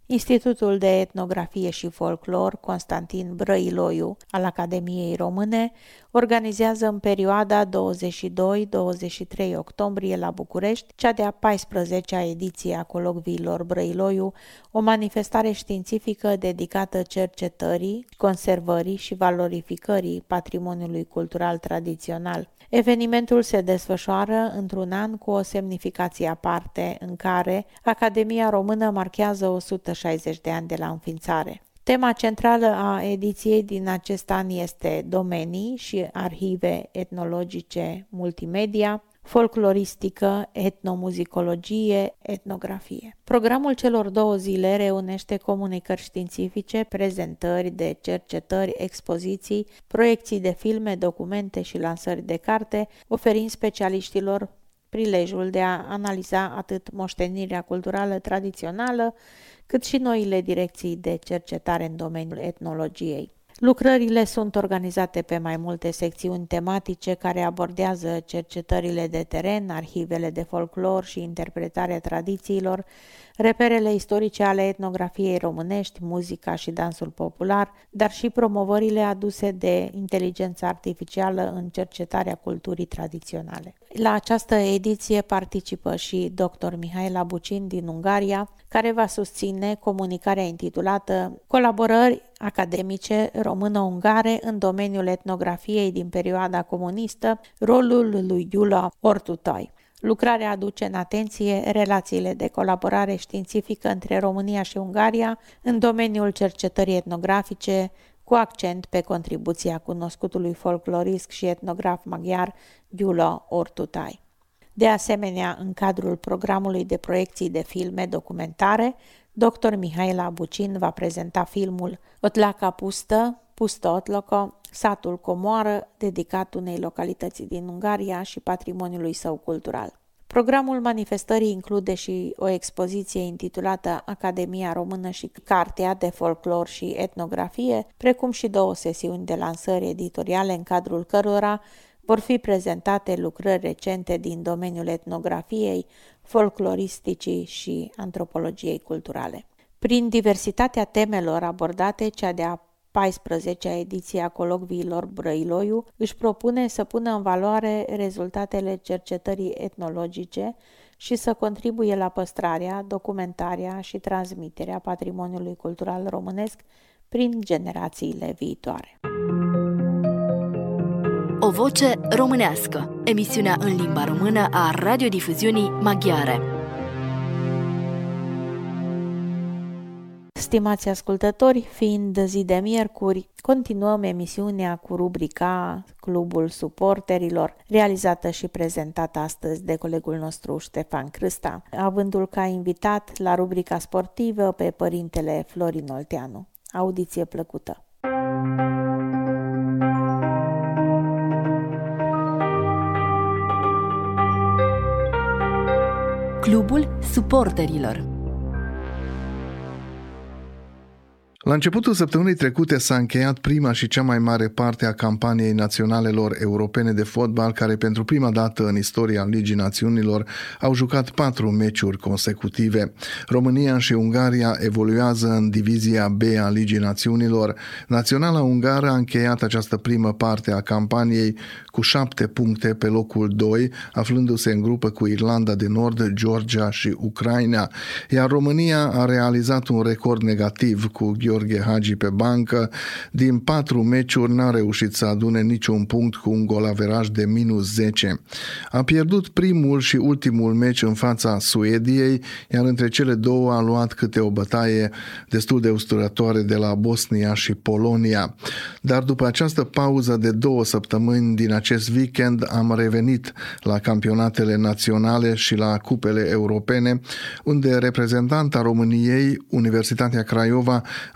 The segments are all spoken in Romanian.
Institutul de Etnografie și Folclor Constantin Brăiloiu al Academiei Române organizează în perioada 22-23 octombrie la București cea de-a 14-a ediție a Colocviilor Brăiloiu, o manifestare științifică dedicată cercetării, conservării și valorificării patrimoniului cultural tradițional. Evenimentul se desfășoară într-un an cu o semnificație aparte, în care Academia Română marchează 160 de ani de la înființare. Tema centrală a ediției din acest an este domenii și arhive etnologice multimedia, folcloristică, etnomuzicologie, etnografie. Programul celor 2 zile reunește comunicări științifice, prezentări de cercetări, expoziții, proiecții de filme, documente și lansări de carte, oferind specialiștilor prilejul de a analiza atât moștenirea culturală tradițională, cât și noile direcții de cercetare în domeniul etnologiei. Lucrările sunt organizate pe mai multe secțiuni tematice care abordează cercetările de teren, arhivele de folclor și interpretarea tradițiilor, reperele istorice ale etnografiei românești, muzica și dansul popular, dar și promovările aduse de inteligența artificială în cercetarea culturii tradiționale. La această ediție participă și dr. Mihaela Bucin din Ungaria, care va susține comunicarea intitulată Colaborări academice română-ungare în domeniul etnografiei din perioada comunistă, rolul lui Gyula Ortutai. Lucrarea aduce în atenție relațiile de colaborare științifică între România și Ungaria în domeniul cercetării etnografice, cu accent pe contribuția cunoscutului folclorist și etnograf maghiar Gyula Ortutai. De asemenea, în cadrul programului de proiecții de filme documentare, dr. Mihaela Bucin va prezenta filmul Otlaca Pustă, Pustă Otloco, satul Comoară, dedicat unei localități din Ungaria și patrimoniului său cultural. Programul manifestării include și o expoziție intitulată Academia Română și Cartea de Folclor și Etnografie, precum și 2 sesiuni de lansări editoriale în cadrul cărora vor fi prezentate lucrări recente din domeniul etnografiei, folcloristicii și antropologiei culturale. Prin diversitatea temelor abordate, cea de-a 14-a ediție a Colocviilor Brăiloiu își propune să pună în valoare rezultatele cercetării etnologice și să contribuie la păstrarea, documentarea și transmiterea patrimoniului cultural românesc prin generațiile viitoare. O voce românească, emisiunea în limba română a radiodifuziunii maghiare. Stimați ascultători, fiind zi de miercuri, continuăm emisiunea cu rubrica Clubul Suporterilor, realizată și prezentată astăzi de colegul nostru Ștefan Crâsta, avându-l ca invitat la rubrica sportivă pe părintele Florin Olteanu. Audiție plăcută! Clubul Suporterilor. La începutul săptămânii trecute s-a încheiat prima și cea mai mare parte a campaniei naționalelor europene de fotbal, care pentru prima dată în istoria Ligii Națiunilor au jucat 4 meciuri consecutive. România și Ungaria evoluează în divizia B a Ligii Națiunilor. Naționala ungară a încheiat această primă parte a campaniei cu 7 puncte pe locul 2, aflându-se în grupă cu Irlanda de Nord, Georgia și Ucraina, iar România a realizat un record negativ cu Gheorghe Hagi pe bancă. Din 4 meciuri n-a reușit să adune niciun punct, cu un golaveraj de -10. A pierdut primul și ultimul meci în fața Suediei, iar între cele două a luat câte o bătaie destul de usturătoare de la Bosnia și Polonia. Dar după această pauză de 2 săptămâni din acest weekend am revenit la campionatele naționale și la cupele europene, unde reprezentanta României, Universitatea Craiova, va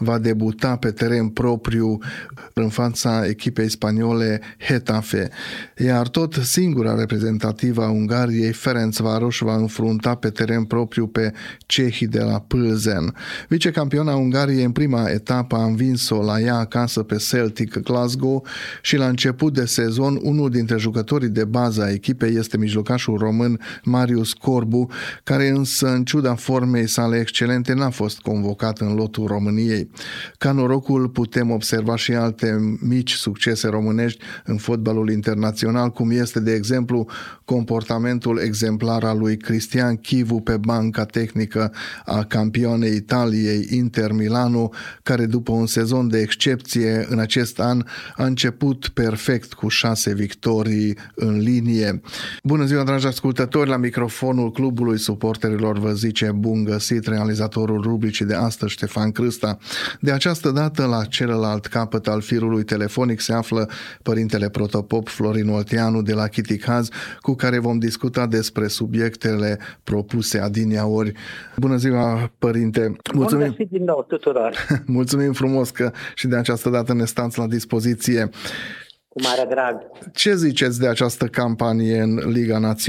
va debuta pe teren propriu în fața echipei spaniole Getafe, iar tot singura reprezentativă a Ungariei, Ferencváros, va înfrunta pe teren propriu pe cehii de la Plzen. Vicecampiona Ungariei în prima etapă a învins-o la ea acasă pe Celtic Glasgow și la început de sezon unul dintre jucătorii de bază a echipei este mijlocașul român Marius Corbu, care însă în ciuda formei sale excelente n-a fost convocat în lotul României. Ca norocul putem observa și alte mici succese românești în fotbalul internațional, cum este de exemplu comportamentul exemplar al lui Cristian Chivu pe banca tehnică a campioanei Italiei Inter Milano, care după un sezon de excepție în acest an a început perfect cu 6 victorii în linie. Bună ziua, dragi ascultători, la microfonul Clubului Suporterilor vă zice bun găsit realizatorul rubricii de astăzi, Ștefan Crâsta. De această dată, la celălalt capăt al firului telefonic se află părintele protopop Florin Olteanu de la Chitichaz, cu care vom discuta despre subiectele propuse adineauri. Bună ziua, părinte! Mulțumim! Bun găsit din nou tuturor! Mulțumim frumos că și de această dată ne stați la dispoziție. Cu mare drag! Ce ziceți de această campanie în Liga Națională?